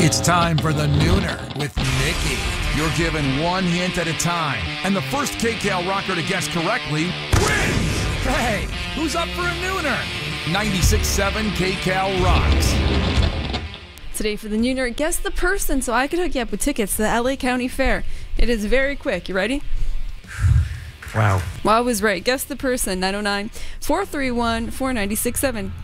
It's time for the Nooner with Nikki. You're given one hint at a time, and the first KCAL rocker to guess correctly wins. Hey, who's up for a Nooner? 96.7 KCAL rocks. Today for the Nooner, guess the person so I could hook you up with tickets to the LA County Fair. It is very quick. You ready? Wow. Well, I was right. Guess the person. 909-431-4967.